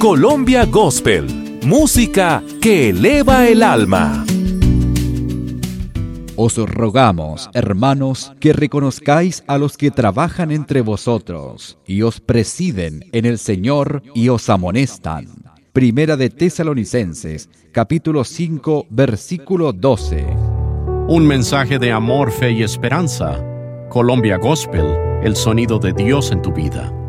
Colombia Gospel, música que eleva el alma. Os rogamos, hermanos, que reconozcáis a los que trabajan entre vosotros y os presiden en el Señor y os amonestan. Primera de Tesalonicenses, capítulo 5, versículo 12. Un mensaje de amor, fe y esperanza. Colombia Gospel, el sonido de Dios en tu vida.